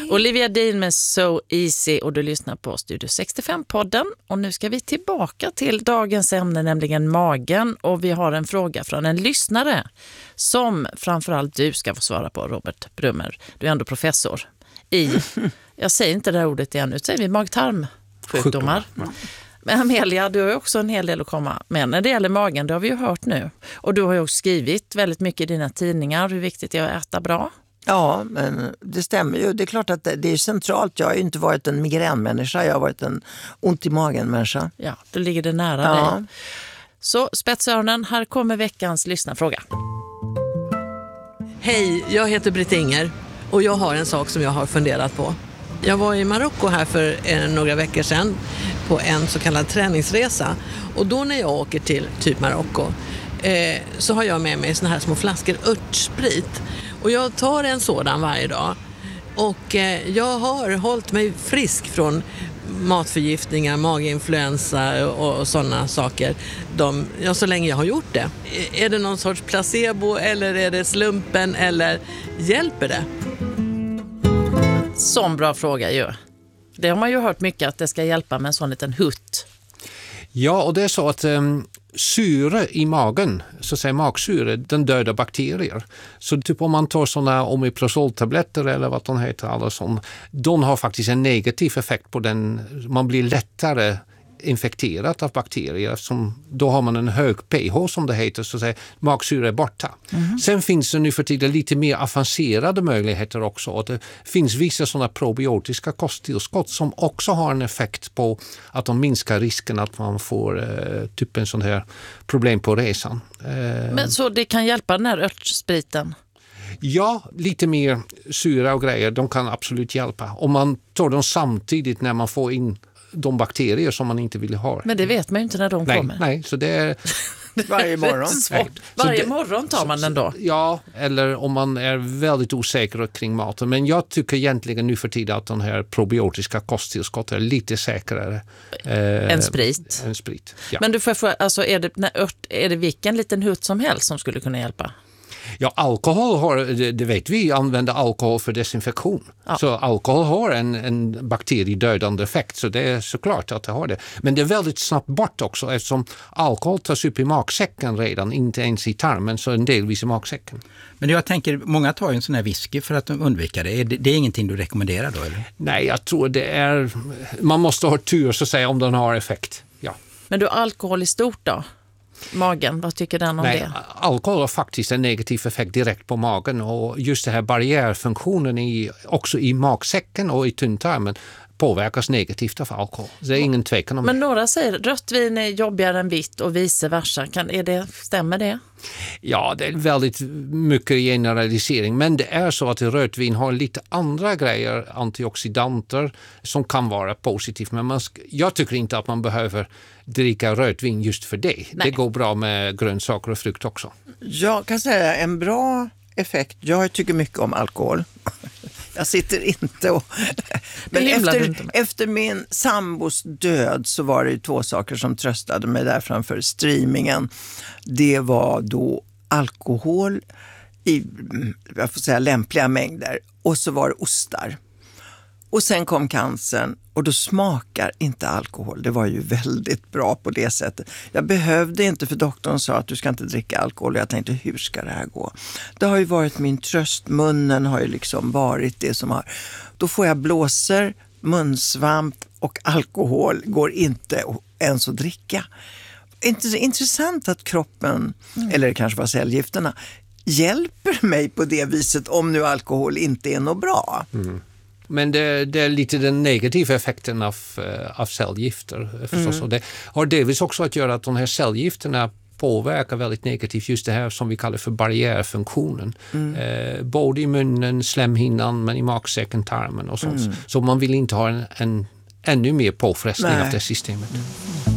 Olivia Dean med So Easy och du lyssnar på Studio 65-podden. Och nu ska vi tillbaka till dagens ämne, nämligen magen. Och vi har en fråga från en lyssnare som framförallt du ska få svara på, Robert Brummer. Du är ändå professor i, jag säger inte det här ordet igen, nu säger vi mag-tarmsjukdomar. Men Amelia, du har ju också en hel del att komma med när det gäller magen, det har vi ju hört nu. Och du har ju också skrivit väldigt mycket i dina tidningar hur viktigt det är att äta bra. Ja, men det stämmer ju. Det är klart att det är centralt. Jag har ju inte varit en migränmänniska, jag har varit en ont i magen-människa. Ja, då ligger det nära dig. Så spetsöronen, här kommer veckans lyssnarfråga. Hej, jag heter Britt Inger och jag har en sak som jag har funderat på. Jag var i Marocko här för några veckor sedan på en så kallad träningsresa. Och då när jag åker till typ Marocko så har jag med mig såna här små flaskor örtsprit. Och jag tar en sådan varje dag. Och jag har hållit mig frisk från matförgiftningar, maginfluensa och sådana saker. Så länge jag har gjort det. Är det någon sorts placebo eller är det slumpen eller hjälper det? Sån bra fråga ju. Det har man ju hört mycket att det ska hjälpa med en sån liten hutt. Ja, och det är så att syre i magen, så att säga magsyre, den dödar bakterier. Så typ om man tar sådana omeprazoltabletter eller vad de heter, alla sån, de har faktiskt en negativ effekt på den. Man blir lättare infekterat av bakterier som då har man en hög pH som det heter, så att säga, magsyre är borta. Sen finns det nu för tiden lite mer avancerade möjligheter också, och det finns vissa sådana probiotiska kosttillskott som också har en effekt på att de minskar risken att man får typ en sån här problem på resan. Men så det kan hjälpa den här örtspriten? Ja, lite mer syra och grejer, de kan absolut hjälpa. Om man tar dem samtidigt när man får in de bakterier som man inte vill ha. Men det vet man ju inte när de kommer. Nej, så det är varje morgon. Varje morgon tar man den då? Ja, eller om man är väldigt osäker kring maten. Men jag tycker egentligen nu för tiden att den här probiotiska kosttillskott är lite säkrare. En sprit? En sprit, ja. Men du får fråga, alltså är det vilken liten hutt som helst som skulle kunna hjälpa? Ja, alkohol har, det vet vi, använder alkohol för desinfektion. Ja. Så alkohol har en bakteriedödande effekt, så det är såklart att det har det. Men det är väldigt snabbt bort också, eftersom alkohol tas upp i magsäcken redan, inte ens i tarmen, så en delvis i magsäcken. Men jag tänker, många tar ju en sån här whisky för att undvika det. Det är ingenting du rekommenderar då, eller? Nej, jag tror det är, man måste ha tur så att säga om den har effekt, ja. Men du, alkohol i stort då? Magen, vad tycker den om det? Alkohol har faktiskt en negativ effekt direkt på magen, och just det här barriärfunktionen också i magsäcken och i tunntarmen påverkas negativt av alkohol. Det är ingen tvekan om det. Men några säger rött vin är jobbigare än vitt och vice versa. Stämmer det? Ja, det är väldigt mycket generalisering, men det är så att rött vin har lite andra grejer, antioxidanter, som kan vara positivt. Men jag tycker inte att man behöver dricka rött vin just för det. Nej. Det går bra med grönsaker och frukt också. Jag kan säga en bra effekt. Jag tycker mycket om alkohol. Jag sitter inte och... Men efter min sambos död så var det 2 saker som tröstade mig där framför streamingen. Det var då alkohol i, jag får säga, lämpliga mängder. Och så var det ostar. Och sen kom cancern och då smakar inte alkohol. Det var ju väldigt bra på det sättet. Jag behövde inte, för doktorn sa att du ska inte dricka alkohol. Och jag tänkte, hur ska det här gå? Det har ju varit min tröst. Munnen har ju liksom varit det som har... Då får jag blåser, munsvamp och alkohol går inte ens att dricka. Intressant att kroppen, eller det kanske var cellgifterna, hjälper mig på det viset om nu alkohol inte är något bra. Mm. Men det är lite den negativa effekten av cellgifter förstås. Och det har delvis också att göra att de här cellgifterna påverkar väldigt negativt just det här som vi kallar för barriärfunktionen. Både i munnen, slemhinnan, men i magsäcken, tarmen och sånt. Så man vill inte ha en ännu mer påfrestning av det systemet.